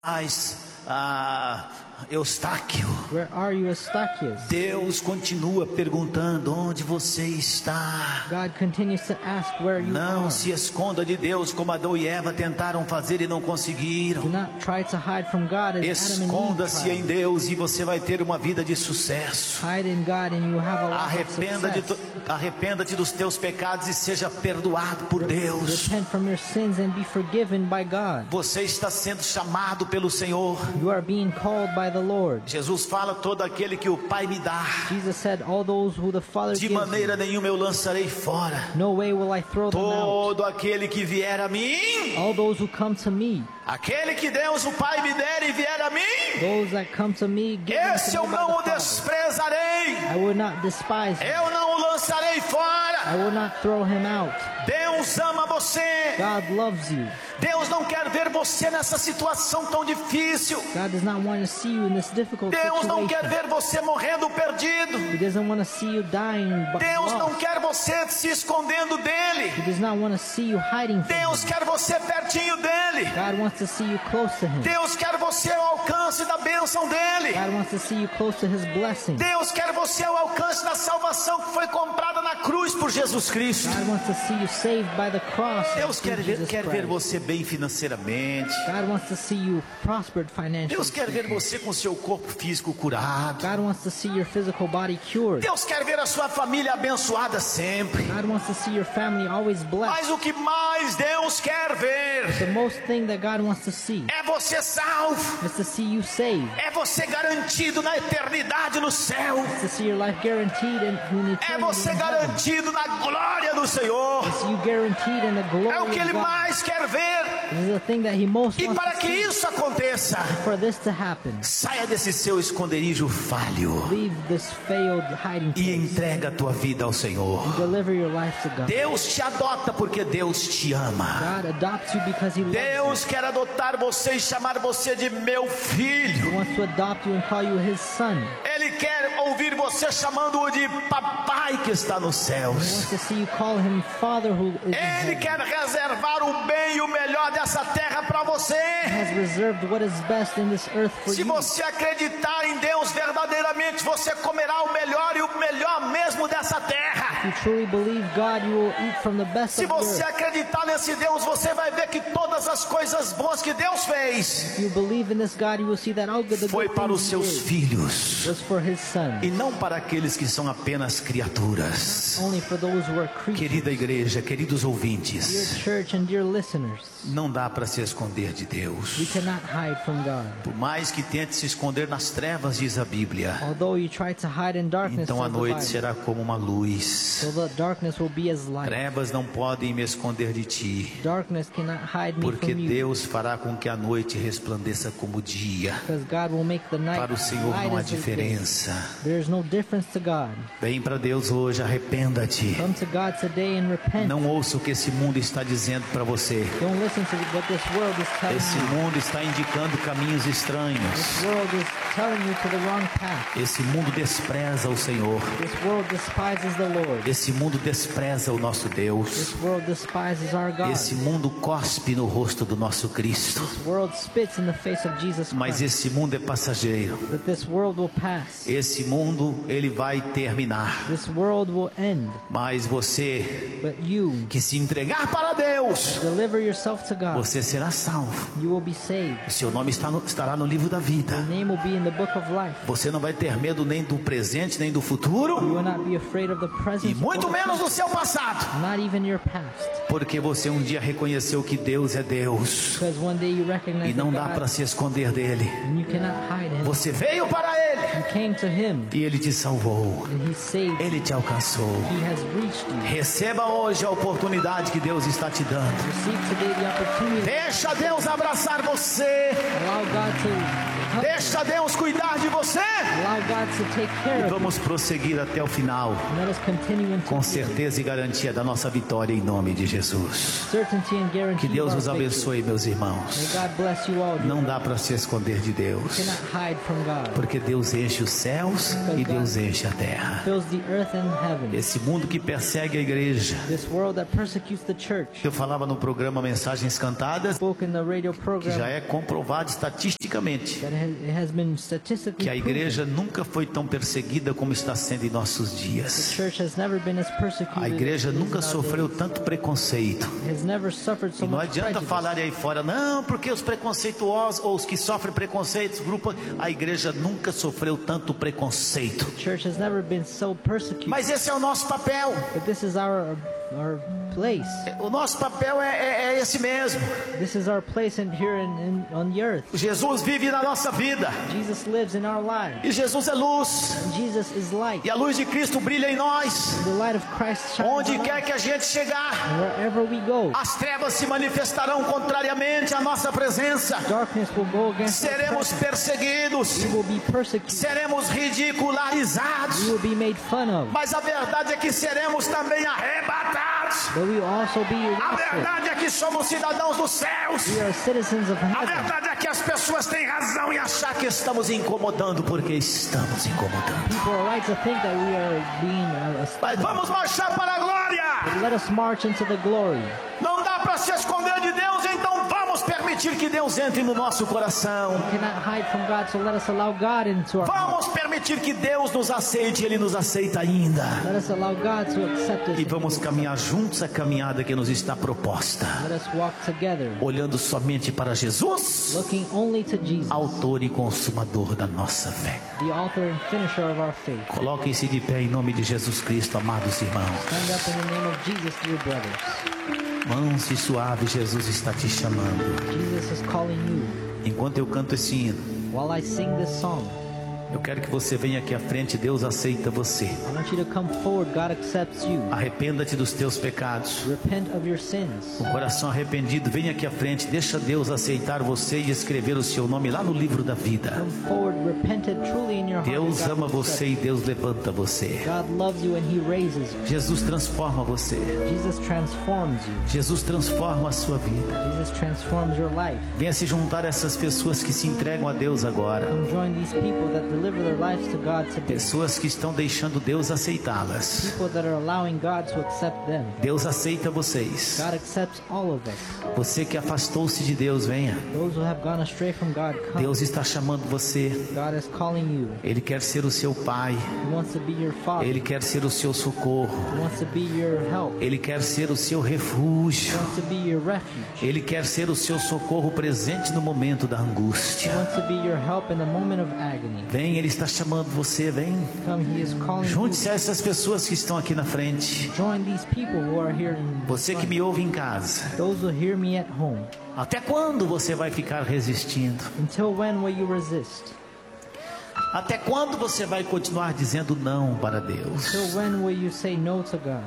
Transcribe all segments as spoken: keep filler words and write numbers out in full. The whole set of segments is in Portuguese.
Mas, ah, Eustáquio, Where are you, Eustachius? Deus continua perguntando onde você está. God continues to ask where you Não are. se esconda de Deus como Adão e Eva tentaram fazer e não Do conseguiram. not try to hide from God as Adam and Eve Esconda-se em tried. Deus e você vai ter uma vida de sucesso. Hide in God and you have a lot of Arrependa de success. tu, arrependa-te dos teus pecados e seja perdoado por Deus. Repent from your sins and be forgiven by God. Você está sendo chamado pelo Senhor. You are being called by the Lord. Jesus fala: todo aquele que o Pai me dá, Jesus said, all those who the Father de gives maneira me, nenhuma eu lançarei fora. no way will I throw them out. Todo aquele que vier a mim, All those who come to me, aquele que Deus o Pai me der e vier a mim, those that come to me, give them esse to eu me by não o the Father. desprezarei. I will not despise him. Eu não o lançarei I fora. will not throw him out. Deus ama você. God loves you. Deus não quer ver você nessa situação tão difícil. God does not want to see you in this difficult Deus não quer situation. ver você morrendo perdido. He doesn't want to see you dying but Deus não lost. quer você se escondendo dele. He does not want to see you hiding from Deus him. quer você pertinho dele. God wants to see you close to him. Deus quer você ao alcance da bênção dele. God wants to see you close to his blessing. Deus quer você ao alcance da salvação que foi comprada na cruz por Jesus Cristo. God wants to see you saved by the cross. Deus through quer ver, Jesus quer ver Christ. você bem financeiramente. God wants to see you prospered financially. Deus quer ver você com seu corpo físico curado. God wants to see your physical body cured. Deus quer ver a sua família abençoada sempre. God wants to see your family always blessed. Mas o que mais Deus quer ver The most thing that God wants to see é você salvo. is to see you saved. É você garantido na eternidade no céu. To see your life guaranteed in, in É eternity você in heaven. garantido na glória do Senhor. To see you guaranteed in the glory É o que of Ele God. mais quer ver. This is the thing that he most E wants para to que see. isso aconteça, For this to happen, saia desse seu esconderijo falho leave this failed hiding e place. entrega a tua vida ao Senhor. Deliver your life to God. Deus te adota porque Deus te ama. God adopts you because he loves Deus quer adotar você e chamar você de meu you. He filho. wants to adopt you and call you his son. Ele quer ouvir você chamando-o de papai que está nos He céus. wants to see you call him Father who is in Ele heaven. quer reservar o bem e o melhor dessa terra para você. He has reserved what is best in this earth for Se you. você acreditar em Deus verdadeiramente, você comerá o melhor e o melhor mesmo dessa terra. If you truly believe God, you will eat from the best Se of the você earth. acreditar nesse Deus, você vai ver que todas as coisas boas que Deus fez If you believe in this God, you will see that all good the foi good para os things seus he did filhos was for his son, e não para aqueles que são apenas criaturas. only for those who are creatures. Querida igreja, queridos Dear ouvintes, church and dear listeners, não dá para se esconder de we Deus. cannot hide from God. Por mais que tente se esconder nas trevas, diz a Bíblia, Although you try to hide in darkness, então a says the noite Bible, será como uma luz. so the darkness will be as light. Trevas não podem me esconder de ti, Darkness cannot hide me porque from you, Deus fará com que a noite resplandeça como dia. because God will make the night Para o Senhor light não há as the day. diferença. There is no difference to God. Vem para Deus hoje, arrependa-te. Come to God today and repent. Não ouça o que esse mundo está dizendo para você. Don't listen to what this world is telling Esse you. mundo está indicando caminhos estranhos. This world is telling you to the wrong path. Esse mundo despreza o Senhor. This world despises the Lord. Esse mundo despreza o nosso Deus. This world despises our God. Esse mundo cospe no rosto do nosso Cristo. This world spits in the face of Jesus Mas Christ. esse mundo é passageiro. But this world will pass. Esse mundo ele vai terminar. This world will end. Mas você But you que se entregar para Deus, deliver yourself to God. você será salvo. You will be saved. O seu nome está no, estará no livro da vida. Your name will be in the book of life. Você não vai ter medo nem do presente, nem do futuro, You will not be afraid of the present. e muito or the menos do future, seu passado, not even your past. porque você um dia reconheceu que Deus é Deus Because one day you recognize e não dá that para God, se esconder dele. and you cannot hide him. Você veio para Ele You came to him e Ele te salvou, and he saved you. Ele te alcançou. He has reached you. Receba hoje a oportunidade que Deus está te dando. Receive today the opportunity. Deixa Deus abraçar você, Allow God to help you. deixa Deus cuidar de você. Allow God to take care E of you. vamos prosseguir até o final, And let us continue into com certeza e garantia da nossa vitória em nome de Jesus. certainty and guarantee. Que Deus of nos our victory. abençoe, meus May irmãos. God bless you all. Não dá para se esconder de You Deus, cannot hide from God. porque Deus enche os céus céus e Deus enche a terra. fills the earth and heaven. Esse mundo que persegue a igreja. This world that persecutes the church. Eu falava no programa Mensagens Cantadas, Spoke in the radio que program já é comprovado estatisticamente that it has been statistically que a proven. igreja nunca foi tão perseguida como está sendo em nossos The dias. church has never been as persecuted. A igreja as it is nunca nowadays. sofreu tanto preconceito. It has never suffered so E não much adianta prejudice. falar aí fora, não, porque os preconceituosos ou os que sofrem preconceitos, grupo, a igreja nunca sofreu tanto preconceito. The church has never been so persecuted. Mas esse é o nosso papel. But this is our our place. O nosso papel é, é, é esse mesmo. This is our place in, here in, in, on the earth. Jesus vive na nossa vida. Jesus lives in our lives. E Jesus é luz. And Jesus is light. E a luz de Cristo brilha em nós. The light of Christ shines Onde on quer us. que a gente chegar, And wherever we go, as trevas se manifestarão contrariamente à nossa presença. darkness will go against our Seremos presence. perseguidos. We will be persecuted. Seremos ridicularizados. We will be made fun of. Mas a verdade é que seremos também arrebatados. But we will also be A raptured. verdade é que somos cidadãos dos céus. We are citizens of A heaven. verdade é que as pessoas têm razão em achar que estamos incomodando, porque estamos incomodando. People are right to think that we are being uh, Mas vamos marchar para a glória. let us march into the glory. Não dá para se esconder de Deus, então vamos permitir que Deus entre no nosso coração. We cannot hide from God, so let us allow God into our heart. Vamos permitir que Deus nos aceite, Ele nos aceita ainda. Let us allow God to accept us. E vamos caminhar juntos a caminhada que nos está proposta, Let us walk together, olhando somente para Jesus, looking only to Jesus, autor e consumador da nossa fé. the author and finisher of our faith. Coloquem-se de pé em nome de Jesus Cristo, amados irmãos. Stand up in the name of Jesus, dear brothers. Manso e suave, Jesus está te chamando. Jesus is calling you. Enquanto eu canto esse hino, While I sing this song, eu quero que você venha aqui à frente. Deus aceita você. I want you to come forward. God accepts you. Arrependa-te dos teus pecados. Repent of your sins. Com o coração arrependido, venha aqui à frente. Deixa Deus aceitar você e escrever o seu nome lá no livro da vida. Come forward, repented truly in your heart. Deus and God ama will você accept e Deus levanta você. you. God loves you and He raises you. Jesus transforma você. Jesus transforms you. Jesus transforma a sua vida. Jesus transforms your life. Venha se juntar a essas pessoas que se entregam a Deus agora. Come join these people that deliver their lives to God today. Pessoas que estão deixando Deus aceitá-las. People that are allowing God to accept them. Deus aceita vocês. God accepts all of us. Você que afastou-se de Deus, venha. Those who have gone astray from God, come. Deus está chamando você. God is calling you. Ele quer ser o seu pai. He wants to be your father. Ele quer ser o seu socorro. He wants to be your help. Ele quer ser o seu He refúgio. wants to be your refuge. Ele quer ser o seu socorro presente no momento da He angústia. wants to be your help in the moment of agony. Vem, Ele está chamando você, vem. Come, He is calling Junte-se you. a essas pessoas que estão aqui na frente. Join these people who are here in Você que me ouve em casa. those who hear me at home. Até quando você vai ficar resistindo? Until when will you resist? Até quando você vai continuar dizendo não para Deus? Until when will you say no to God?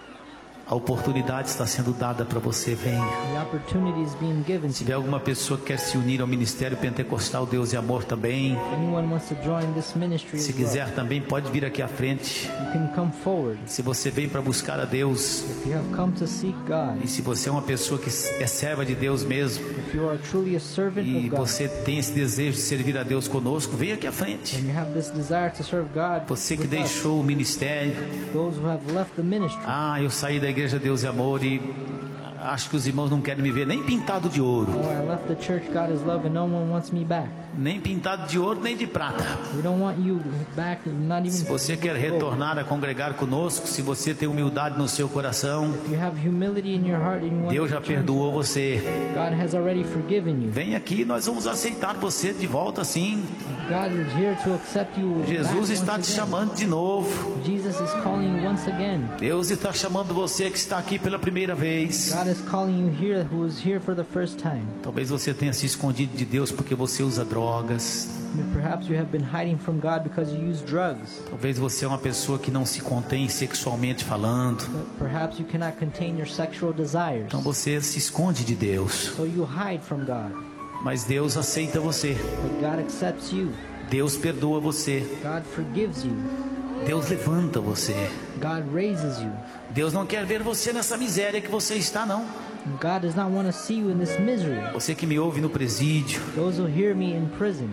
A oportunidade está sendo dada para você, venha. The opportunity is being given Se to tiver you. alguma pessoa que quer se unir ao Ministério Pentecostal Deus e Amor também, If anyone wants to join this ministry se as well, quiser também pode vir aqui à frente. you can come forward. Se você vem para buscar a Deus, If you have come to seek God, e se você é uma pessoa que é serva de Deus mesmo, if you are truly a servant e of God, você tem esse desejo de servir a Deus conosco, venha aqui à frente. and you have this desire to serve God, Você que with us, deixou o ministério, those who have left the ministry, ah, eu saí da Igreja Deus e Amor e acho que os irmãos não querem me ver nem pintado de ouro, oh, I left the church God is love and no one wants me back. nem pintado de ouro nem de prata. We don't want you back, not even Se você quer retornar a congregar conosco, se você tem humildade no seu coração, If you have humility in your heart and you want Deus já to turn, perdoou você. God has already forgiven you. Vem aqui, nós vamos aceitar você de volta sim. God is here to accept you back Jesus está once te again. chamando de novo. Jesus is calling you once again. Deus está chamando você que está aqui pela primeira vez. God is calling you here who is here for the first time. Talvez você tenha se escondido de Deus porque você usa drogas. Perhaps you have been hiding from God because you use drugs. Talvez você é uma pessoa que não se contém sexualmente falando. Perhaps you cannot contain your sexual desires. Então você se esconde de Deus. So you hide from God. Mas Deus aceita você. But God accepts you. Deus perdoa você. God forgives you. Deus levanta você. God raises you. Deus não quer ver você nessa miséria que você está, não. God does not want to see you in this misery. Você que me ouve no presídio, Those who hear me in prison,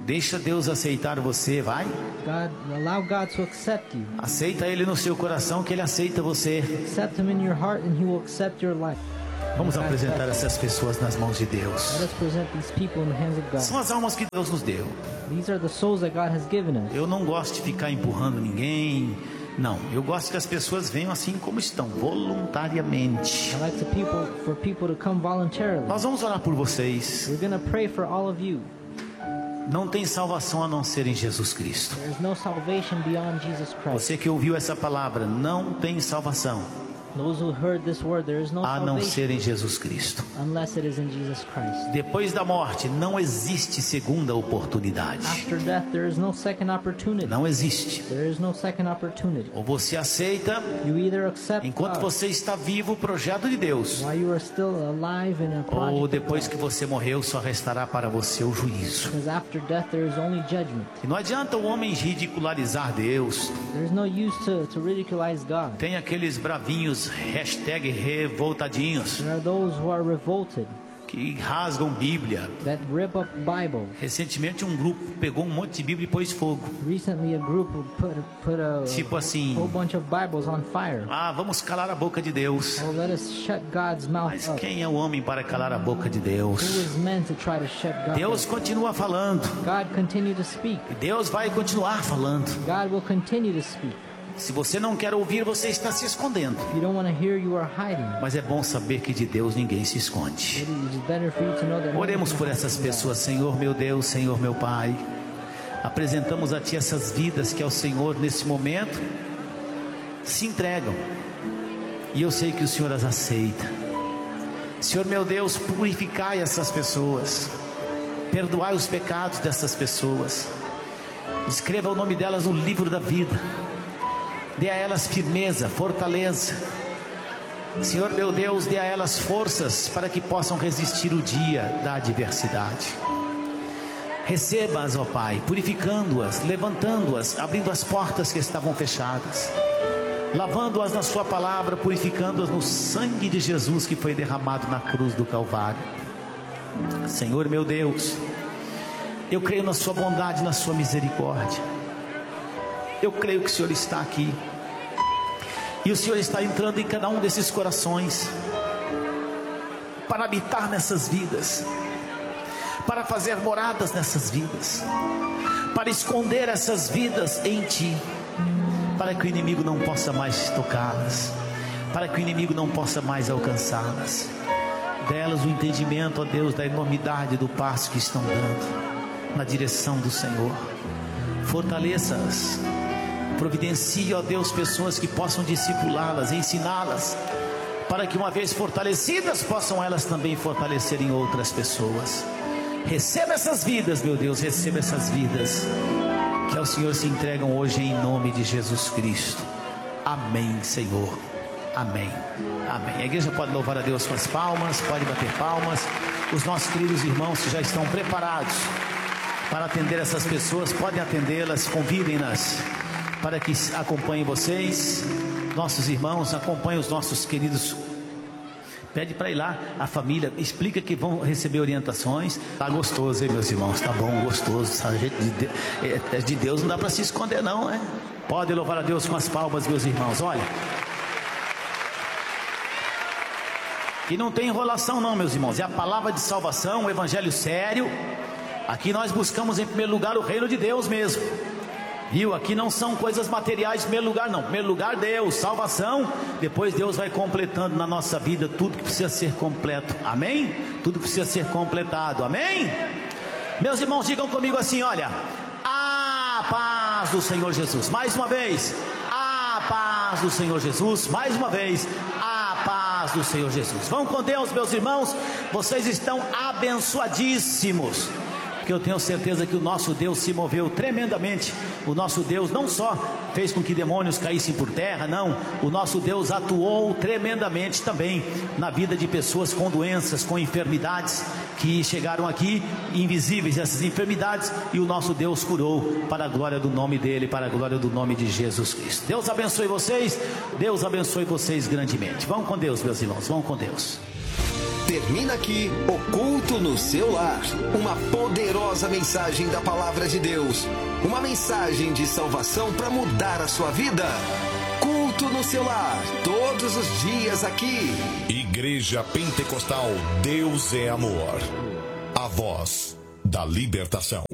Deixa Deus aceitar você, vai. God, allow God to accept you. Aceita Ele no seu coração, que Ele aceita você. Accept Him in your heart and He will accept your life. Vamos apresentar essas pessoas nas mãos de Deus. Let us present these people in the hands of God. São as almas que Deus nos deu. These are the souls that God has given us. Eu não gosto de ficar empurrando ninguém. Não, eu gosto que as pessoas venham assim como estão, voluntariamente. I like to people, for people to come voluntarily. Nós vamos orar por vocês. We're going to pray for all of you. Não tem salvação a não ser em Jesus Cristo. There is no salvation beyond Jesus Christ. Você que ouviu essa palavra, não tem salvação Those who heard this word, there is no a não salvation ser em Jesus Cristo. unless it is in Jesus Christ. Depois da morte não existe segunda oportunidade. After death, there is no second opportunity. Não existe. There is no second opportunity. Ou você aceita, You either accept enquanto God você está vivo, o projeto de Deus, while you are still alive in a project ou of depois God. que você morreu, só restará para você o juízo. Because after death, there is only judgment. E não adianta o homem ridicularizar Deus. There is no use to, to ridiculize God. Tem aqueles bravinhos, hashtag revoltadinhos, There are those who are revolted, que rasgam Bíblia. that rip up Bible. Recentemente um grupo pegou um monte de Bíblia e pôs fogo. Recently, a group put put a, Tipo a assim, whole bunch of Bibles on fire. ah, vamos calar a boca de Deus. Oh, let us shut God's mouth Mas up. quem é o homem para calar a boca de Who Deus? is meant to try to shut God Deus up? continua falando. God continue to speak. E Deus vai continuar falando. God will continue to speak. Se você não quer ouvir, você está se escondendo. If you don't want to hear, you are hiding. Mas é bom saber que de Deus ninguém se It esconde. is better for you to know that. no Oremos one por can essas hide from God. pessoas, Senhor meu Deus, Senhor meu Pai. Apresentamos a Ti essas vidas que ao Senhor nesse momento se entregam. E eu sei que o Senhor as aceita. Senhor meu Deus, purificai essas pessoas. Perdoai os pecados dessas pessoas. Escreva o nome delas no livro da vida. Dê a elas firmeza, fortaleza. Senhor meu Deus, dê a elas forças para que possam resistir o dia da adversidade. Receba-as, ó Pai, purificando-as, levantando-as, abrindo as portas que estavam fechadas, lavando-as na sua palavra, purificando-as no sangue de Jesus que foi derramado na cruz do Calvário. Senhor meu Deus, eu creio na sua bondade, na sua misericórdia. Eu creio que o Senhor está aqui. E o Senhor está entrando em cada um desses corações para habitar nessas vidas, para fazer moradas nessas vidas, para esconder essas vidas em Ti, para que o inimigo não possa mais tocá-las, para que o inimigo não possa mais alcançá-las. Delas o entendimento, ó Deus, da enormidade do passo que estão dando na direção do Senhor. Fortaleça-as. Providencie, ó Deus, pessoas que possam discipulá-las, ensiná-las, para que uma vez fortalecidas, possam elas também fortalecerem outras pessoas. Receba essas vidas, meu Deus, receba essas vidas que ao Senhor se entregam hoje em nome de Jesus Cristo. Amém, Senhor. Amém. Amém. A igreja pode louvar a Deus com as palmas, pode bater palmas. Os nossos queridos irmãos que já estão preparados para atender essas pessoas, podem atendê-las, convidem-nas para que acompanhem vocês. Nossos irmãos, acompanhem os nossos queridos. Pede para ir lá, a família, explica que vão receber orientações. Tá gostoso, hein, meus irmãos? Tá bom, gostoso. Essa gente de Deus, é de Deus, não dá para se esconder, não, né? Pode louvar a Deus com as palmas, meus irmãos. Olha, e não tem enrolação, não, meus irmãos. É a palavra de salvação, o evangelho sério. Aqui nós buscamos em primeiro lugar o reino de Deus mesmo. Viu? Aqui não são coisas materiais em primeiro lugar, não. Em primeiro lugar, Deus, salvação. Depois Deus vai completando na nossa vida tudo que precisa ser completo. Amém? Tudo que precisa ser completado. Amém? Meus irmãos, digam comigo assim, olha: a paz do Senhor Jesus. Mais uma vez, a paz do Senhor Jesus. Mais uma vez, a paz do Senhor Jesus. Vão com Deus, meus irmãos. Vocês estão abençoadíssimos, porque eu tenho certeza que o nosso Deus se moveu tremendamente. O nosso Deus não só fez com que demônios caíssem por terra, não, o nosso Deus atuou tremendamente também na vida de pessoas com doenças, com enfermidades, que chegaram aqui, invisíveis essas enfermidades, e o nosso Deus curou, para a glória do nome dele, para a glória do nome de Jesus Cristo. Deus abençoe vocês, Deus abençoe vocês grandemente. Vão com Deus, meus irmãos, vão com Deus. Termina aqui o Culto no Seu Lar. Uma poderosa mensagem da Palavra de Deus. Uma mensagem de salvação para mudar a sua vida. Culto no Seu Lar, todos os dias aqui. Igreja Pentecostal Deus é Amor. A voz da libertação.